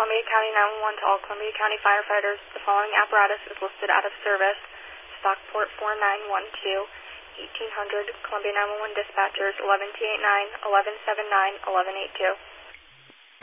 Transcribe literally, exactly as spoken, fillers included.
Columbia County nine one one to all Columbia County firefighters. The following apparatus is listed out of service. Stockport four nine one two, eighteen hundred, Columbia nine one one dispatchers, eleven T eighty-nine, eleven seventy-nine, eleven eighty-two.